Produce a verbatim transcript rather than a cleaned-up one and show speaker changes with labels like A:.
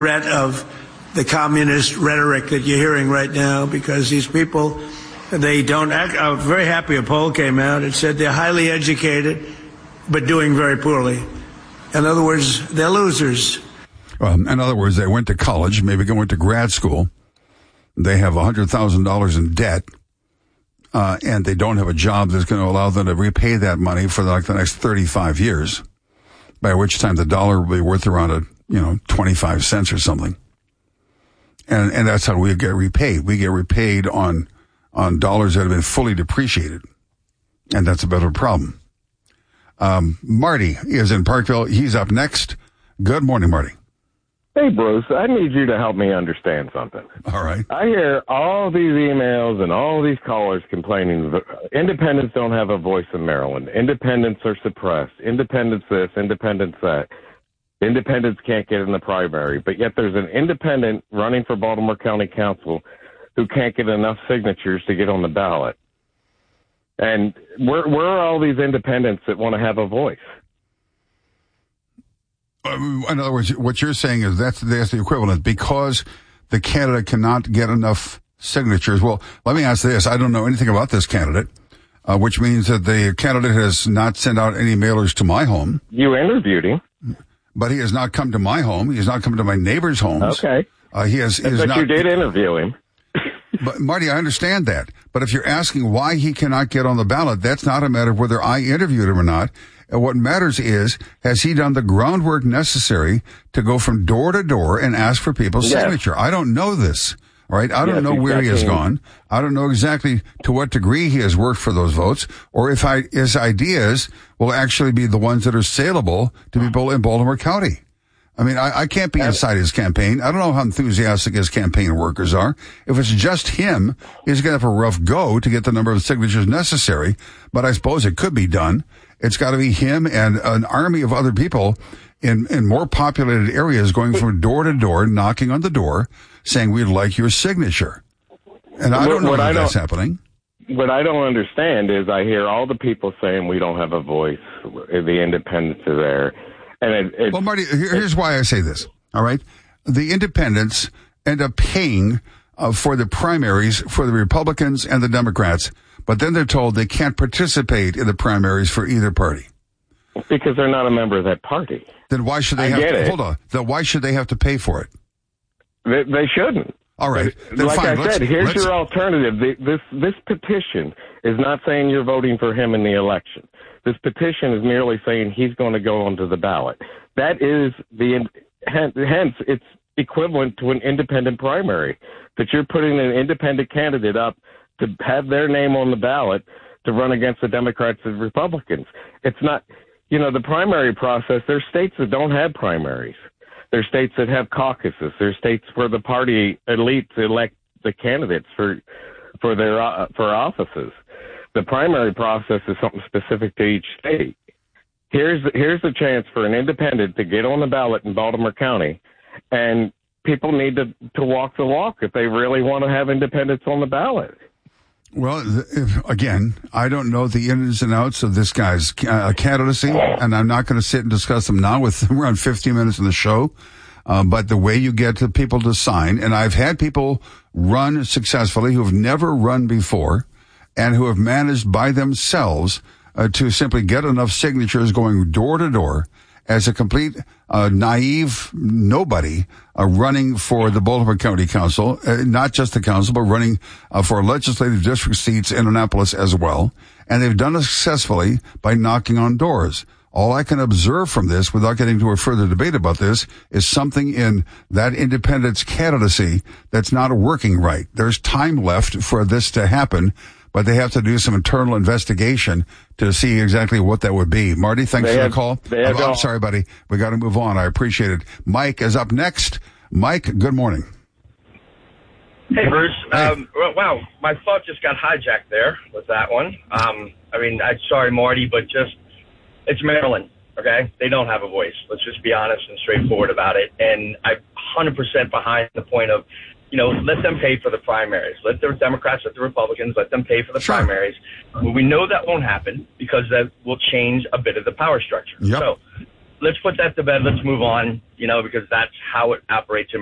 A: threat of the communist rhetoric that you're hearing right now, because these people, they don't act. I'm very happy a poll came out. It said they're highly educated, but doing very poorly. In other words, they're losers.
B: Um, in other words, they went to college, maybe went to grad school. They have one hundred thousand dollars in debt, uh, and they don't have a job that's going to allow them to repay that money for like the next thirty-five years, by which time the dollar will be worth around, a, you know, twenty-five cents or something. And and that's how we get repaid. We get repaid on on dollars that have been fully depreciated, and that's a bit of a problem. Um, Marty is in Parkville. He's up next. Good morning, Marty.
C: Hey, Bruce, I need you to help me understand something.
B: All right.
C: I hear all these emails and all these callers complaining that independents don't have a voice in Maryland. Independents are suppressed. Independents this, independents that. Independents can't get in the primary. But yet there's an independent running for Baltimore County Council who can't get enough signatures to get on the ballot. And where, where are all these independents that want to have a voice?
B: In other words, what you're saying is that's, that's the equivalent. Because the candidate cannot get enough signatures. Well, let me ask this. I don't know anything about this candidate, uh, which means that the candidate has not sent out any mailers to my home.
C: You interviewed him.
B: But he has not come to my home. He has not come to my neighbors' homes.
C: Okay.
B: Uh, he has, he has
C: but
B: not,
C: you did interview him.
B: But Marty, I understand that. But if you're asking why he cannot get on the ballot, that's not a matter of whether I interviewed him or not. And what matters is, has he done the groundwork necessary to go from door to door and ask for people's
C: yes.
B: signature? I don't know this, right? I don't
C: yes,
B: know where
C: exactly.
B: he has gone. I don't know exactly to what degree he has worked for those votes, or if I, his ideas will actually be the ones that are saleable to people in Baltimore County. I mean, I, I can't be inside his campaign. I don't know how enthusiastic his campaign workers are. If it's just him, he's going to have a rough go to get the number of signatures necessary. But I suppose it could be done. It's got to be him and an army of other people in, in more populated areas going from door to door, knocking on the door, saying, we'd like your signature. And I don't know if that's happening.
C: What I don't understand is I hear all the people saying we don't have a voice. The independents are there. And it, it,
B: well, Marty, here's why I say this. All right. The independents end up paying uh, for the primaries for the Republicans and the Democrats, but then they're told they can't participate in the primaries for either party.
C: Because they're not a member of that party.
B: Then why should they
C: I
B: have
C: get
B: to,
C: it.
B: hold on. Then why should they have to pay for it?
C: They, they shouldn't.
B: All right. Then
C: like
B: fine.
C: I
B: let's,
C: said, here's
B: let's,
C: your alternative. The, this this petition is not saying you're voting for him in the election. This petition is merely saying he's going to go onto the ballot. That is the hence it's equivalent to an independent primary, that you're putting an independent candidate up to have their name on the ballot to run against the Democrats and Republicans. It's not, you know, the primary process. There's states that don't have primaries. There's states that have caucuses. There's states where the party elites elect the candidates for for their uh, for offices. The primary process is something specific to each state. Here's here's the chance for an independent to get on the ballot in Baltimore County, and people need to, to walk the walk if they really want to have independents on the ballot.
B: Well, if, again, I don't know the ins and outs of this guy's uh, candidacy, and I'm not going to sit and discuss them now with around fifteen minutes in the show. Um, but the way you get to people to sign, and I've had people run successfully who have never run before and who have managed by themselves uh, to simply get enough signatures going door to door as a complete uh, naive nobody uh, running for the Baltimore County Council, uh, not just the council, but running uh, for legislative district seats in Annapolis as well. And they've done it successfully by knocking on doors. All I can observe from this, without getting into a further debate about this, is something in that independent's candidacy that's not working right. There's time left for this to happen, but they have to do some internal investigation to see exactly what that would be. Marty, thanks
C: they
B: for
C: have,
B: the call.
C: I'm,
B: I'm sorry, buddy. We got to move on. I appreciate it. Mike is up next. Mike, good morning.
D: Hey, Bruce.
B: Hey.
D: Um, well, wow, my thought just got hijacked there with that one. Um, I mean, I'm sorry, Marty, but just, it's Maryland, okay? They don't have a voice. Let's just be honest and straightforward about it. And I'm one hundred percent behind the point of, you know, let them pay for the primaries. Let the Democrats, let the Republicans, let them pay for the
B: Sure.
D: primaries. Well, we know that won't happen because that will change a bit of the power structure.
B: Yep.
D: So let's put that to bed. Let's move on, you know, because that's how it operates in